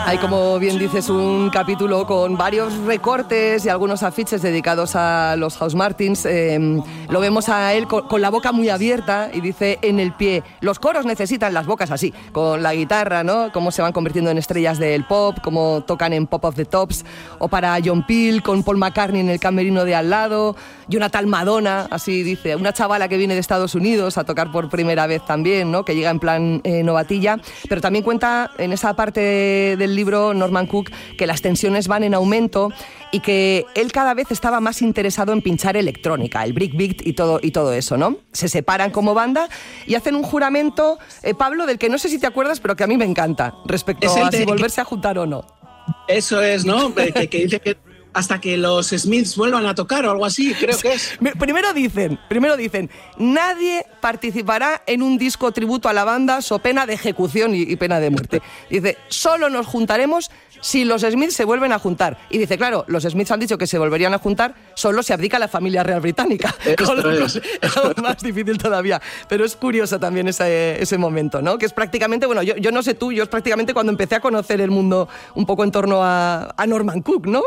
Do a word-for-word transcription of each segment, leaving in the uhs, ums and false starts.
Hay, como bien dices, un capítulo con varios recortes y algunos afiches dedicados a los Housemartins. Eh, lo vemos a él con, con la boca muy abierta y dice en el pie, los coros necesitan las bocas así, con la guitarra, ¿no? Cómo se van convirtiendo en estrellas del pop, cómo tocan en Pop of the Tops, o para John Peel con Paul McCartney en el camerino de al lado, y una tal Madonna, así dice, una chavala que viene de Estados Unidos a tocar por primera vez también, ¿no? Que llega en plan eh, novatilla, pero también cuenta en esa parte del libro Norman Cook que las tensiones van en aumento y que él cada vez estaba más interesado en pinchar electrónica, el breakbeat y todo, y todo eso, ¿no? Se separan como banda y hacen un juramento, eh, Pablo, del que no sé si te acuerdas, pero que a mí me encanta, respecto a si volverse a juntar o no. Eso es, ¿no? que, que dice que hasta que los Smiths vuelvan a tocar o algo así, creo que es. Primero dicen, primero dicen, nadie participará en un disco tributo a la banda so pena de ejecución y, y pena de muerte. Dice, solo nos juntaremos si los Smiths se vuelven a juntar. Y dice, claro, los Smiths han dicho que se volverían a juntar solo si abdica la familia real británica. Con lo cual es algo más difícil todavía. Pero es curioso también ese, ese momento, ¿no? Que es prácticamente, bueno, yo, yo no sé tú, yo es prácticamente cuando empecé a conocer el mundo un poco en torno a, a Norman Cook, ¿no?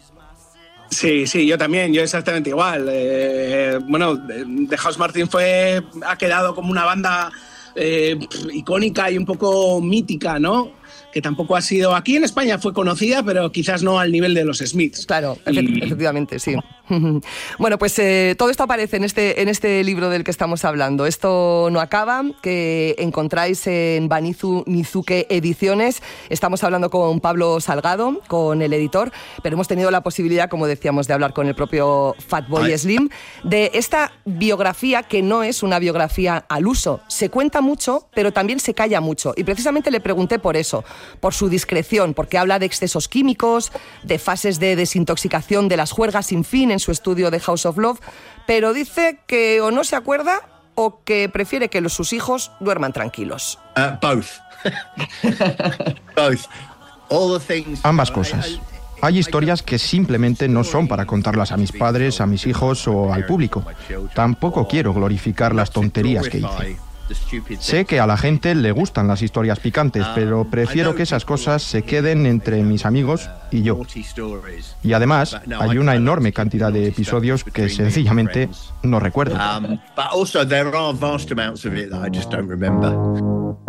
Sí, sí, yo también, yo exactamente igual. Eh, bueno, The Housemartins fue, ha quedado como una banda eh, icónica y un poco mítica, ¿no? Que tampoco ha sido, aquí en España fue conocida, pero quizás no al nivel de los Smiths. Claro, y... efectivamente, sí. Bueno, pues eh, todo esto aparece en este, en este libro del que estamos hablando. Esto no acaba, que encontráis en Banizu Nizuke Ediciones. Estamos hablando con Pablo Salgado, con el editor, pero hemos tenido la posibilidad, como decíamos, de hablar con el propio Fatboy Ay. Slim, de esta biografía que no es una biografía al uso. Se cuenta mucho, pero también se calla mucho. Y precisamente le pregunté por eso, por su discreción, porque habla de excesos químicos, de fases de desintoxicación de las juergas sin fin en su estudio de House of Love, pero dice que o no se acuerda o que prefiere que los, sus hijos duerman tranquilos. Uh, both. both. All the things... Ambas cosas. Hay historias que simplemente no son para contarlas a mis padres, a mis hijos o al público. Tampoco quiero glorificar las tonterías que hice. Sé que a la gente le gustan las historias picantes, pero prefiero que esas cosas se queden entre mis amigos y yo. Y además, hay una enorme cantidad de episodios que sencillamente no recuerdo.